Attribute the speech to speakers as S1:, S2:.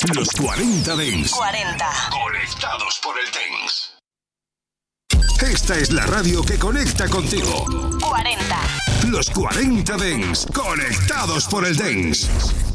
S1: Los 40 Dents.
S2: 40.
S1: Conectados por el Dents. Esta es la radio que conecta contigo.
S2: 40.
S1: Los 40 Dents. Conectados por el Dents.